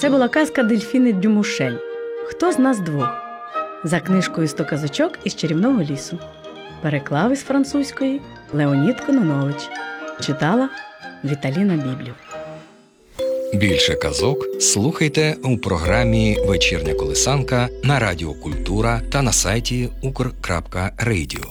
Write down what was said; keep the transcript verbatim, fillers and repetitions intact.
Це була казка Дельфіни Дюмушель «Хто з нас двох?» за книжкою «Сто казочок із чарівного лісу». Переклав із французької Леонід Кононович. Читала Віталіна Біблів. Більше казок слухайте у програмі «Вечірня колисанка» на Радіо Культура та на сайті укр крапка радіо.